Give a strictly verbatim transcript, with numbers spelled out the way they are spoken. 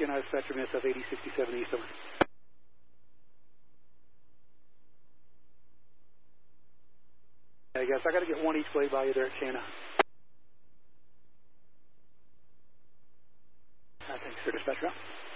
Whiskey and I Spectrum, S F eighty sixty-seven East. Hey guys, I got to get one each way by you there at Chana. I think, sir, dispatcher.